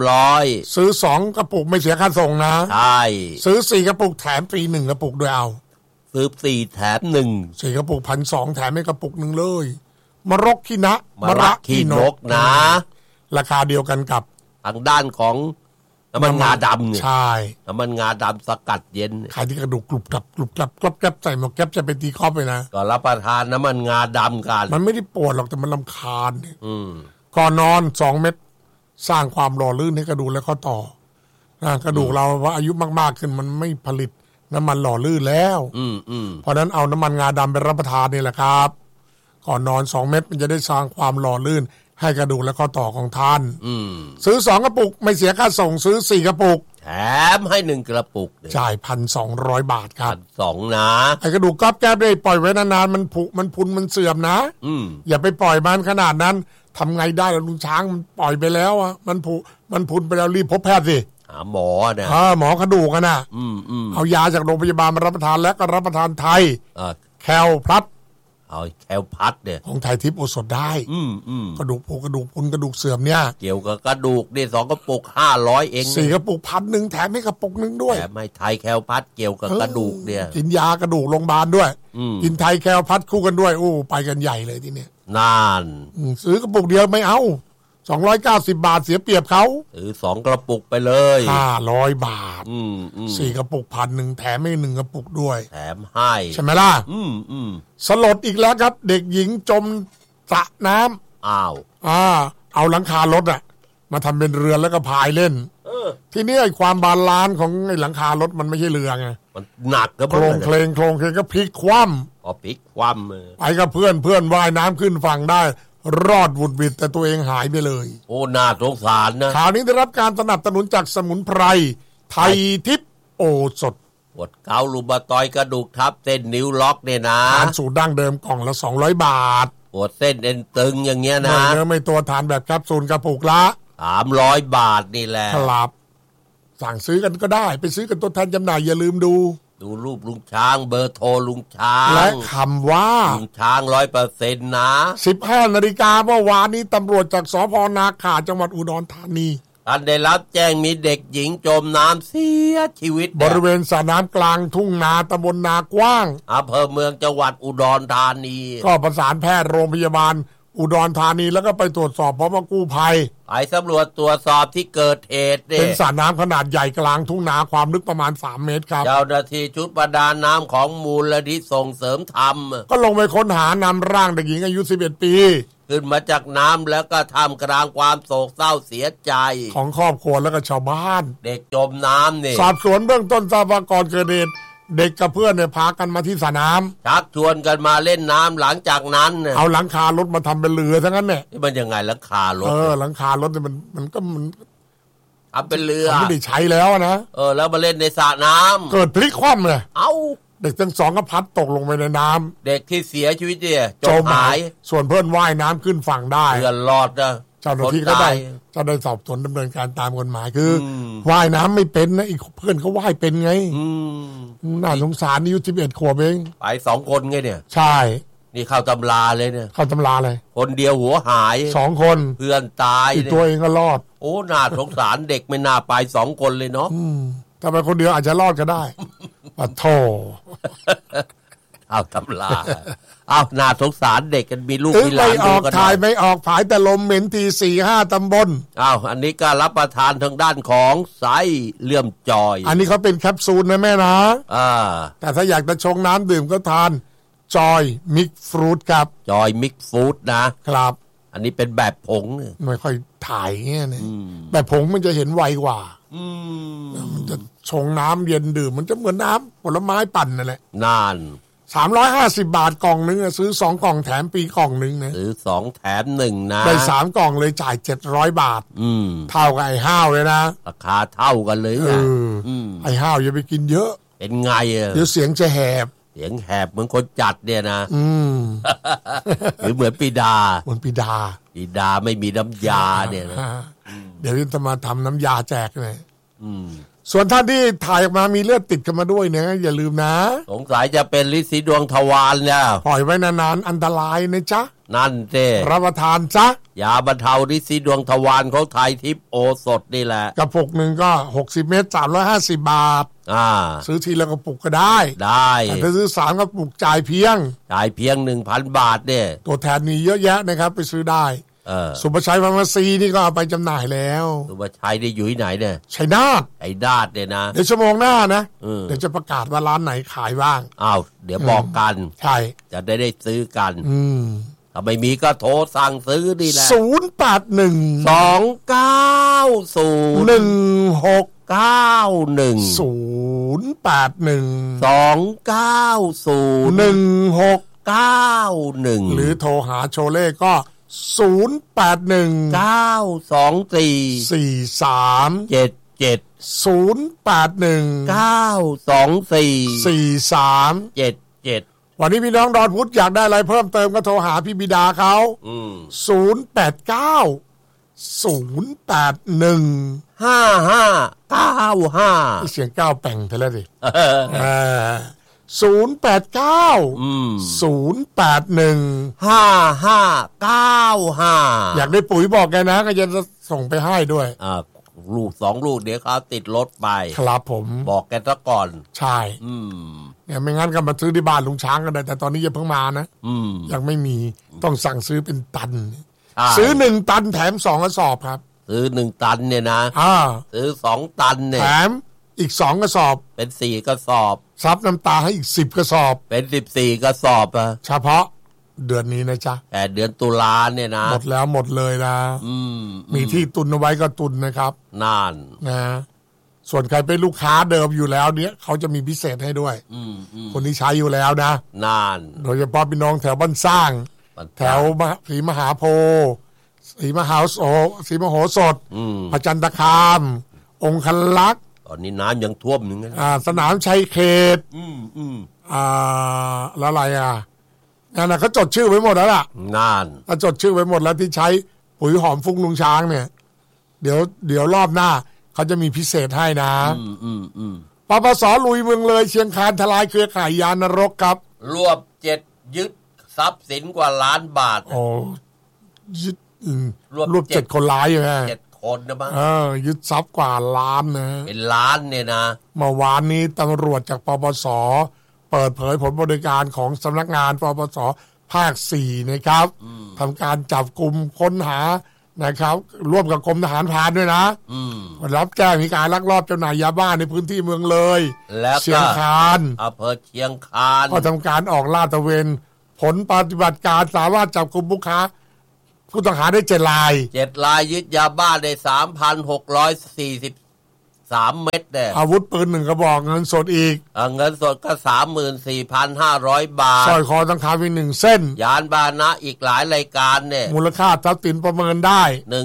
300 ซื้อ2 กระปุกไม่เสียค่าส่งนะใช่ซื้อ4 กระปุกแถมฟรี1 กระปุกด้วยเอาซื้อ4 แถม1 4 กระปุก 1,200 แถมให้กระปุกนึงเลยมะรกขี้นะมะระขี้นกนะราคาเดียวกันกับทางด้านของน้ำมันงาดำเนี่ยใช่น้ำมันงาดำสกัดเย็นใครที่กระดูกกรุบกรับกรอบใส่หมวกแก๊ปจะไปตีครอบไปนะก็รับประทานน้ำมันงาดำกันมันไม่ได้ปวดหรอกแต่มันรำคาญก่อนนอน2 เม็ดสร้างความหล่อลื่นให้กระดูกและข้อต่อกระดูกเราว่าอายุมากๆขึ้นมันไม่ผลิตน้ำมันหล่อลื่นแล้วเพราะนั้นเอาน้ำมันงาดำไปรับประทานนี่แหละครับก่อนนอน2 เม็ดมันจะได้สร้างความหล่อลื่นให้กระดูกและข้อต่อของท่านซื้อ2 กระปุกไม่เสียค่าส่งซื้อ4 กระปุกแถมให้1 กระปุกจ่าย 1,200 บาทครับ 1,200 นะไอ้กระดูกก๊อบแก๊บได้ปล่อยไว้นานๆมันผุมันพุนมันเสื่อมนะอย่าไปปล่อยมันขนาดนั้นทำไงได้ล่ะลุงช้างมันปล่อยไปแล้วอ่ะมันผุมันพุนไปแล้วรีบพบแพทย์สิหาหมอนะหมอกระดูกกันนะเอายาจากโรงพยาบาลมารับประทานแล้วก็รับประทานไทยแคลพลัสเอาแคลพัดเนี่ยของไทยทิพย์โอสถได้กระดูกโผกระดูกพุนกระดูกเสื่อมเนี่ยเกี่ยวกับกระดูกนี่2 กระปุก500เอง 4 กระปุก1,000แถมให้กระปุกนึงด้วยแถมให้ไทยแคลพัดเกี่ยวกับกระดูกเนี่ยกินยากระดูกโรงพยาบาลด้วยกินไทยแคลพัดคู่กันด้วยโอ้ไปกันใหญ่เลยทีเนี้ยนั่นซื้อกระปุกเดียวไม่เอา290 บาทเสียเปรียบเขาซื้อ2 กระปุกไปเลย 500 บาท4 กระปุก1,000แถมให้1 กระปุกด้วยแถมให้ใช่ไหมล่ะสลดอีกแล้วครับเด็กหญิงจมสระน้ำเอาหลังคารถมาทำเป็นเรือแล้วก็พายเล่นทีนี้ไอ้ความบาลานซ์ของไอ้หลังคารถมันไม่ใช่เรือไงมันหนักก็โครงเคลงก็พลิกคว่ำพลิกคว่ำไปกับเพื่อนว่ายน้ำขึ้นฝั่งได้รอดวุดวิดแต่ตัวเองหายไปเลยโอ้น่าสงสารนะข่าวนี้ได้รับการสนับสนุนจากสมุนไพรไทยทิพย์โอสถปวดเกาลูบาตอยกระดูกทับเส้นนิ้วล็อกเนี่ยนะทานสูตรดั้งเดิมกล่องละ200 บาทปวดเส้นเอ็นตึงอย่างเงี้ยนะไม่ตัวทานแบบแคปซูลกระปุกละ 300 บาทนี่แหละครับสั่งซื้อกันก็ได้ไปซื้อกันตัวแทนจำหน่ายอย่าลืมดูดูรูปลุงช้างเบอร์โทรลุงช้างและคำว่าลุงช้าง 100% นะ 15 นาฬิกาเมื่อวานนี้ตำรวจจากสภ.นาขาจังหวัดอุดรธานีท่านได้รับแจ้งมีเด็กหญิงจมน้ำเสียชีวิตบริเวณสระน้ำกลางทุ่งนาตำบลนากว้างอำเภอเมืองจังหวัดอุดรธานีก็ประสานแพทย์โรงพยาบาลอุดรธานีแล้วก็ไปตรวจสอบพร้อมกับกู้ภัยไปสำรวจตรวจสอบที่เกิดเหตุเป็นสระน้ำขนาดใหญ่กลางทุ่งนาความลึกประมาณ3 เมตรครับเจ้าหน้าที่ชุดประดาน้ำของมูลนิธิส่งเสริมธรรมก็ลงไปค้นหานำร่างเด็กหญิงอายุ11 ปีขึ้นมาจากน้ำแล้วก็ท่ามกลางความโศกเศร้าเสียใจของครอบครัวแล้วก็ชาวบ้านเด็กจมน้ำนี่สอบสวนเบื้องต้นทราบว่าก่อนเกิดเหตุเด็กกับเพื่อนเนี่ยพากันมาที่สระน้ำชักชวนกันมาเล่นน้ำหลังจากนั้นเอาหลังคารถมาทำเป็นเรือทั้งนั้นเนี่ยนี่มันยังไงหลังคารถหลังคารถเนี่ยมันทำเป็นเรือไม่ได้ใช้แล้วนะแล้วมาเล่นในสระน้ำเกิดพลิกคว่ำเลยเอาเด็กทั้งสองก็พัดตกลงไปในน้ำเด็กที่เสียชีวิตเนี่ยจมหายส่วนเพื่อนว่ายน้ำขึ้นฝั่งได้เพื่อนรอดนะเจ้าหน้าที่ก็ได้จะได้สอบสวนดำเนินการตามกฎหมายคือว่ายน้ำไม่เป็นนะอีกเพื่อนเขาว่ายเป็นไงน่าสงสารนี่อายุ11 ขวบเองไป2 คนไงเนี่ยใช่นี่เข้าตำราเลยเนี่ยเข้าตำราเลยคนเดียวหัวหาย 2 คนเพื่อนตายอีกตัวเองก็รอดโอ้น่าสงสารเด็กไม่น่าไป2 คนเลยเนาะถ้าไปคนเดียวอาจจะรอดก็ได้ปะโธ่เอาตำราเอาน่าสงสารเด็กกันมีลูกมีหลานไม่ออกถ่ายไม่ออกผายแต่ลมเหม็นที 4-5 ตำบลอันนี้ก็รับประทานทางด้านของไส้เลื่อมจอยอันนี้เขาเป็นแคปซูลนะแม่นะแต่ถ้าอยากจะชงน้ำดื่มก็ทานจอยมิกฟรุตครับจอยมิกฟรุตนะครับอันนี้เป็นแบบผงไม่ค่อยถ่ายเงี้ยเนี่ยแบบผงมันจะเห็นไวกว่ามันจะชงน้ำเย็นดื่มมันจะเหมือนน้ำผลไม้ปั่นนั่นแหละนาน 350 บาทกล่องนึงซื้อ2 กล่องแถมปีกล่องนึงนะซื้อ2 แถม 1นะได้3 กล่องเลยจ่าย700 บาทเท่ากับไอ้ห้าวเลยนะราคาเท่ากันเลยไอ้ห้าวอย่าไปกินเยอะเป็นไงเดี๋ยวเสียงจะแหบเสียงแหบเหมือนคนจัดเนี่ยนะหรือเหมือนปีดาปีดาไม่มีน้ำยาเนี่ยนะเดี๋ยวจะมาทำน้ำยาแจกเลยส่วนท่านที่ถ่ายออกมามีเลือดติดกันมาด้วยเนี่ยอย่าลืมนะสงสัยจะเป็นฤทธิ์สีดวงทวารเนี่ยปล่อยไว้นานๆอันตรายนะจ๊ะนั่นเต้รับประทานจ๊ะยาบรรเทาฤทธิ์สีดวงทวารของไทยทิพย์โอสถนี่แหละกระปุกหนึ่งก็60 เม็ด350 บาทซื้อทีละกระปุกก็ได้แต่ถ้าซื้อ3 กระปุกจ่ายเพียง 1,000 บาทเนี่ยตัวแทนมีเยอะแยะนะครับไปซื้อได้สุภชัยฟาร์มาซีนี่ก็เอาไปจำหน่ายแล้วสุภชัยได้อยู่ที่ไหนเนี่ยชัยนาทเนี่ยนะเดี๋ยวชั่วโมงหน้านะเดี๋ยวจะประกาศว่าร้านไหนขายบ้างเดี๋ยวบอกกันใช่จะได้ซื้อกันถ้าไม่มีก็โทรสั่งซื้อดีแหละหรือโทรหาโชเล่ก็วันนี้พี่น้องดอนพุธอยากได้อะไรเพิ่มเติมก็โทรหาพี่บิดาเขาเสียงก้าวแป่งเท่านั้นดิอยากได้ปุ๋ยบอกแกนะก็จะส่งไปให้ด้วยลูก2 ลูกเดี๋ยวเขาติดรถไปครับผมบอกแกซะก่อนใช่เนี่ยไม่งั้นก็มาซื้อที่บ้านลุงช้างกันได้แต่ตอนนี้ยังเพิ่งมานะยังไม่มีต้องสั่งซื้อเป็นตันซื้อ1 ตันแถม2 กระสอบครับซื้อ1 ตันเนี่ยนะซื้อ2 ตันเนี่ยแถมอีก2 กระสอบเป็น4 กระสอบซับน้ำตาให้อีก10 กระสอบเป็น14 กระสอบเฉพาะเดือนนี้นะจ๊ะแต่เดือนตุลาเนี่ยนะหมดแล้วหมดเลยนะมีที่ตุนเอาไว้ก็ตุนนะครับนานนะส่วนใครเป็นลูกค้าเดิมอยู่แล้วเนี่ยเขาจะมีพิเศษให้ด้วยคนที่ใช้อยู่แล้วนะนานโดยเฉพาะพี่น้องแถวบ้านสร้างแถวศรีมหาโพธิ์ศรีมหาโหสถพระจันทคามองค์คันลักษณ์ตอนนี้น้ำยังท่วมหนึ่งสนามชัยเขตแล้วอะไรนั่นนะเขาจดชื่อไว้หมดแล้วล่ะเขาจดชื่อไว้หมดแล้วที่ใช้ปุ๋ยหอมฟุ้งลุงช้างเนี่ยเดี๋ยวรอบหน้าเขาจะมีพิเศษให้นะปปส.ลุยเมืองเลยเชียงคานทลายเครือข่ายยานรกครับรวบ7ยึดทรัพย์สินกว่าล้านบาทโอ้ยึดรวบ7คนร้ายใช่ไหม 7คนนะมั้งยึดทรัพย์กว่าล้านนะเป็นล้านเนี่ยนะเมื่อวานนี้ตำรวจจากปปส.เปิดเผยผลบริการของสำนักงานปปส.ภาค4นะครับทำการจับกุมค้นหานะครับร่วมกับกรมทหารพรานด้วยนะรับแจ้งมีการลักลอบจำหน่ายยาบ้าในพื้นที่เมืองเลยเชียงคานอำเภอเชียงคานก็ทำการออกลาดตระเวนผลปฏิบัติการสามารถจับกุมผู้ต้องหาได้7 รายยึดยาบ้าได้ 3,643 เม็ดเนี่ยอาวุธปืน1 กระบอกเงินสดอีกเงินสดก็ 34,500 บาทสร้อยคอทองคำอีก1 เส้นยานพาหนะอีกหลายรายการเนี่ยมูลค่าทรัพย์สินประเมินได้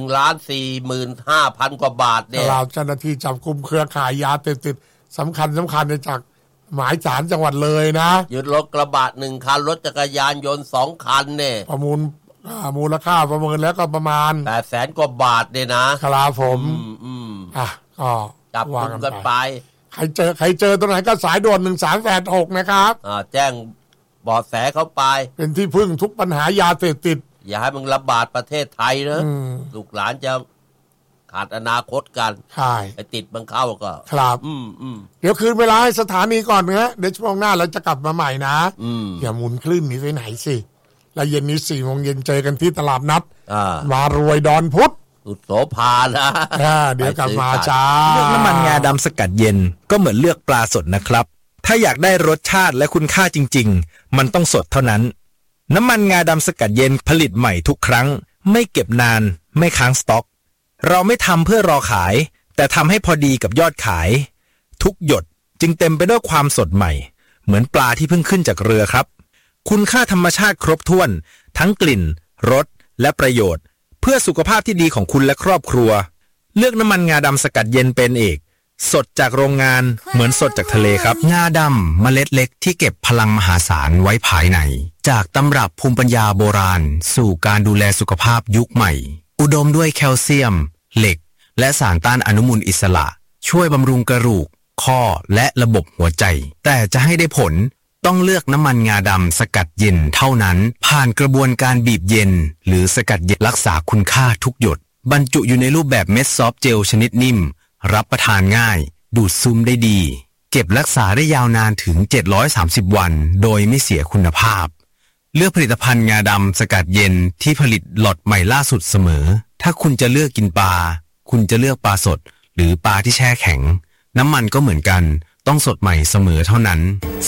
1,45,000 กว่าบาทเนี่ยเจ้าหน้าที่จับกุมเครือข่ายยาเสพติดสำคัญจากหมายศาลจังหวัดเลยนะยึดรถกระบะ1 คันรถจักรยานยนต์2 คันเนี่ยประมูลค่าประเมินแล้วก็ประมาณ 800,000 กว่าบาทเนี่ยนะครับผมก็จับกุมกันไปใครเจอตรงไหนก็สายด่วน1386นะครับแจ้งเบาะแสเข้าไปเป็นที่พึ่งทุกปัญหายาเสพติดอย่าให้มันระบาดประเทศไทยนะลูกหลานจะขาดอนาคตกันใช่ไปติดบังเข้าก็ครับเดี๋ยวคืนเวลาให้สถานีก่อนนะเดี๋ยวช่วงหน้าเราจะกลับมาใหม่นะอย่าหมุนคลื่นหนีไปไหนสิแล้วเย็นนี้4 โมงเย็นเจอกันที่ตลาดนัดมารวยดอนพุธสุดโสภานะเดี๋ยวกลับมาจ้าเลือกน้ำมันงาดำสกัดเย็นก็เหมือนเลือกปลาสดนะครับถ้าอยากได้รสชาติและคุณค่าจริงๆมันต้องสดเท่านั้นน้ำมันงาดำสกัดเย็นผลิตใหม่ทุกครั้งไม่เก็บนานไม่ค้างสต็อกเราไม่ทำเพื่อรอขายแต่ทำให้พอดีกับยอดขายทุกหยดจึงเต็มไปด้วยความสดใหม่เหมือนปลาที่เพิ่งขึ้นจากเรือครับคุณค่าธรรมชาติครบถ้วนทั้งกลิ่นรสและประโยชน์เพื่อสุขภาพที่ดีของคุณและครอบครัวเลือกน้ำมันงาดำสกัดเย็นเป็นเอกสดจากโรงงานเหมือนสดจากทะเลครับงาดำเมล็ดเล็กที่เก็บพลังมหาศาลไว้ภายในจากตำรับภูมิปัญญาโบราณสู่การดูแลสุขภาพยุคใหม่อุดมด้วยแคลเซียมเหล็กและสารต้านอนุมูลอิสระช่วยบำรุงกระดูกข้อและระบบหัวใจแต่จะให้ได้ผลต้องเลือกน้ำมันงาดำสกัดเย็นเท่านั้นผ่านกระบวนการบีบเย็นหรือสกัดเย็นรักษาคุณค่าทุกหยดบรรจุอยู่ในรูปแบบเม็ดซอฟต์เจลชนิดนิ่มรับประทานง่ายดูดซึมได้ดีเก็บรักษาได้ยาวนานถึง730 วันโดยไม่เสียคุณภาพเลือกผลิตภัณฑ์งาดำสกัดเย็นที่ผลิตล็อตใหม่ล่าสุดเสมอถ้าคุณจะเลือกกินปลาคุณจะเลือกปลาสดหรือปลาที่แช่แข็งน้ำมันก็เหมือนกันต้องสดใหม่เสมอเท่านั้น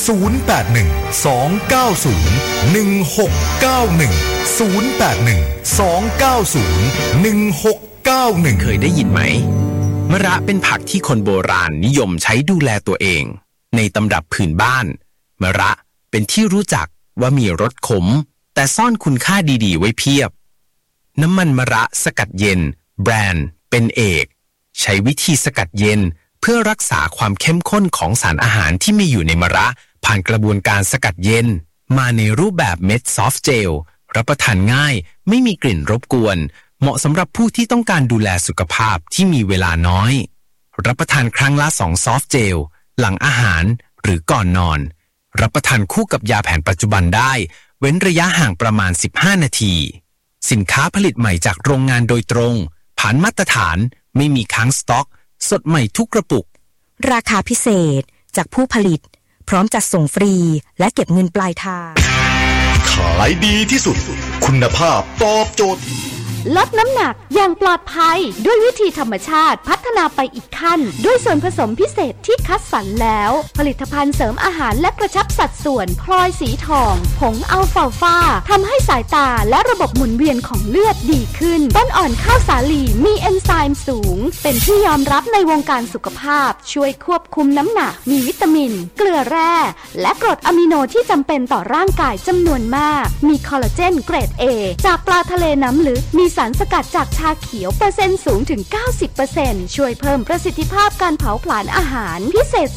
0812901691 เคยได้ยินไหมมะระเป็นผักที่คนโบราณนิยมใช้ดูแลตัวเองในตำรับพื้นบ้านมะระเป็นที่รู้จักว่ามีรสขมแต่ซ่อนคุณค่าดีๆไว้เพียบน้ำมันมะระสกัดเย็นแบรนด์เป็นเอกใช้วิธีสกัดเย็นเพื่อรักษาความเข้มข้นของสารอาหารที่มีอยู่ในมะระผ่านกระบวนการสกัดเย็นมาในรูปแบบเม็ดซอฟต์เจลรับประทานง่ายไม่มีกลิ่นรบกวนเหมาะสำหรับผู้ที่ต้องการดูแลสุขภาพที่มีเวลาน้อยรับประทานครั้งละ2ซอฟต์เจลหลังอาหารหรือก่อนนอนรับประทานคู่กับยาแผนปัจจุบันได้เว้นระยะห่างประมาณ15 นาทีสินค้าผลิตใหม่จากโรงงานโดยตรงผ่านมาตรฐานไม่มีค้างสต็อกสดใหม่ทุกกระปุกราคาพิเศษจากผู้ผลิตพร้อมจัดส่งฟรีและเก็บเงินปลายทางขายดีที่สุดคุณภาพตอบโจทย์ลดน้ำหนักอย่างปลอดภัยด้วยวิธีธรรมชาติพัฒนาไปอีกขั้นด้วยส่วนผสมพิเศษที่คัดสรรแล้วผลิตภัณฑ์เสริมอาหารและกระชับสัดส่วนพลอยสีทองผงอัลฟาฟาทำให้สายตาและระบบหมุนเวียนของเลือดดีขึ้นต้นอ่อนข้าวสาลีมีเอนไซม์สูงเป็นที่ยอมรับในวงการสุขภาพช่วยควบคุมน้ำหนักมีวิตามินเกลือแร่และกรดอะมิโนที่จำเป็นต่อร่างกายจำนวนมากมีคอลลาเจนเกรด A จากปลาทะเลน้ำลึกมีสารสกัดจากชาเขียวเปอร์เซ็นต์สูงถึง 90% ช่วยเพิ่มประสิทธิภาพการเผาผลาญอาหารพิเศษสุด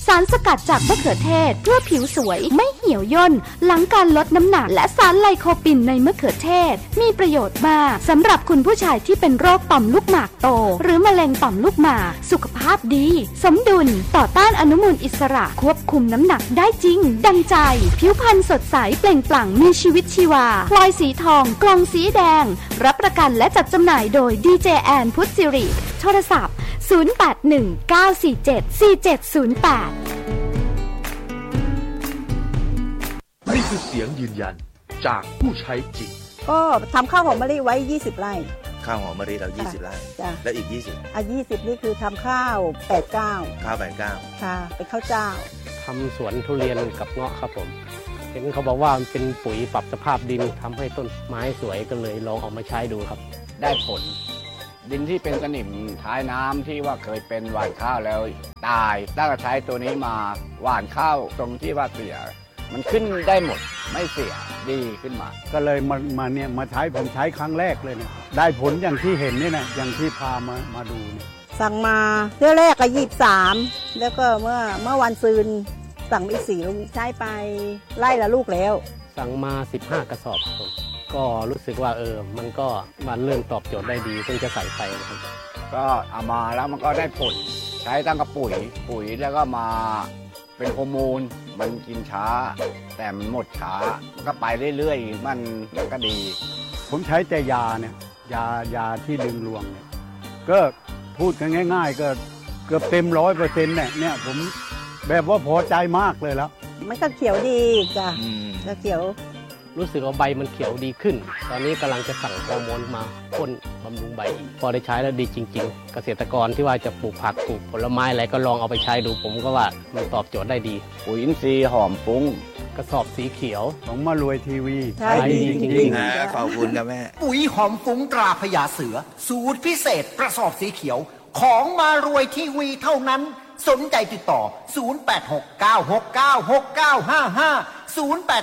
สารสกัดจากมะเขือเทศเพื่อผิวสวยไม่เหี่ยวย่นหลังการลดน้ำหนักและสารไลโคปินในมะเขือเทศมีประโยชน์มากสำหรับคุณผู้ชายที่เป็นโรคต่อมลูกหมากโตหรือมะเร็งต่อมลูกหมากสุขภาพดีสมดุลต่อต้านอนุมูลอิสระควบคุมน้ำหนักได้จริงดังใจผิวพรรณสดใสเปล่งปลั่งมีชีวิตชีวาพลอยสีทองกล่องสีแดงรับประกันและจัดจำหน่ายโดยดีเจแอนพุทธศิริโทรศัพท์0819474708 นี่คือเสียงยืนยันจากผู้ใช้จริงก็ทำข้าวหอมมะลิไว้20 ไร่ข้าวหอมมะลิเรา20 ไร่แล้วอีก20 20นี่คือทำข้าว89 ข้าว89 ค่ะเป็นข้าวเจ้าทำสวนทุเรียนกับเงาะครับผมเห็นเขาบอกว่ามันเป็นปุ๋ยปรับสภาพดินทำให้ต้นไม้สวยก็เลยลองเอามาใช้ดูครับได้ผลดินที่เป็นสนิมท้ายน้ำที่ว่าเคยเป็นหว่านข้าวแล้วตายตั้งแต่ใช้ตัวนี้มาหว่านข้าวตรงที่ว่าเสียมันขึ้นได้หมดไม่เสียดีขึ้นมาก็เลยมาใช้ผมใช้ครั้งแรกเลยเนี่ยได้ผลอย่างที่เห็นนี่นะอย่างที่พามาดูเนี่ยสั่งมาเที่ยวแรกก็23แล้วก็เมื่อวันซืนสั่งอีก4ลูกใช้ไปไล่ละลูกแล้วสั่งมา15 กระสอบครับก็รู้สึกว่ามันก็มันเริ่มตอบโจทย์ได้ดีเพิ่งจะใส่ไปนะครับก็เอามาแล้วมันก็ได้ผลใช้ตั้งกับปุ๋ยแล้วก็มาเป็นฮอร์โมนมันกินช้าแต่มันหมดช้ามันก็ไปเรื่อยๆมันก็ดีผมใช้แต่ยาเนี่ยยาที่ดึงรวงเนี่ยก็พูดกันง่ายๆก็เกือบเต็ม100%เนี่ยผมแบบว่าพอใจมากเลยแล้วมันก็เขียวดีจ้ะก็เขียวรู้สึกว่าใบมันเขียวดีขึ้นตอนนี้กำลังจะสั่งฮอร์โมนมาพ่นบำรุงใบพอได้ใช้แล้วดีจริงๆเกษตรกรที่ว่าจะปลูกผักปลูกผลไม้อะไรก็ลองเอาไปใช้ดูผมก็ว่ามันตอบโจทย์ได้ดีปุ๋ยอินทรีย์หอมฟุ้งกระสอบสีเขียวของมารวยทีวีใช่ดีจริงๆนะขอบคุณครับแม่ปุ๋ยหอมฟุ้งตราพญาเสือสูตรพิเศษกระสอบสีเขียวของมารวยทีวีเท่านั้นสนใจติดต่อ0869696955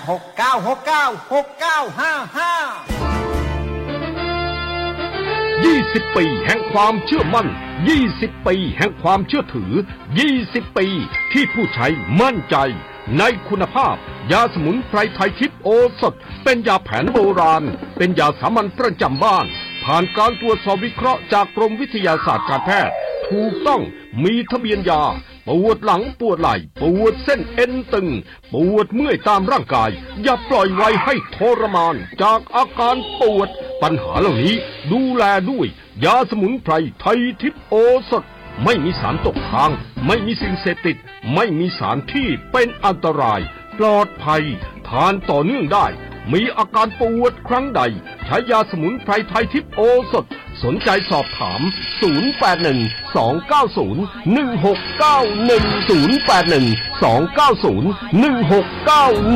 20 ปีแห่งความเชื่อมั่น20 ปีแห่งความเชื่อถือ20 ปีที่ผู้ใช้มั่นใจในคุณภาพยาสมุนไพรไทยทิพย์โอสถเป็นยาแผนโบราณเป็นยาสามัญประจำบ้านผ่านการตรวจสอบวิเคราะห์จากกรมวิทยาศาสตร์การแพทย์ถูกต้องมีทะเบียนยาปวดหลังปวดไหล่ปวดเส้นเอ็นตึงปวดเมื่อยตามร่างกายอย่าปล่อยไว้ให้ทรมานจากอาการปวดปัญหาเหล่านี้ดูแลด้วยยาสมุนไพรไทยทิพย์โอสถไม่มีสารตกค้างไม่มีสิ่งเสพติดไม่มีสารที่เป็นอันตรายปลอดภัยทานต่อเนื่องได้มีอาการปวดครั้งใดใช้ยาสมุนไพรไทยทิพย์โอสถสนใจสอบถาม0812901691 0812901691